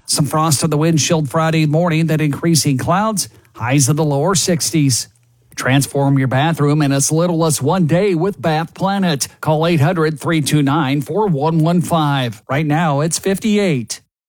Some frost on the windshield Friday morning, then increasing clouds, highs in the lower 60s. Transform your bathroom in as little as 1 day with Bath Planet. Call 800-329-4115. Right now, it's 58.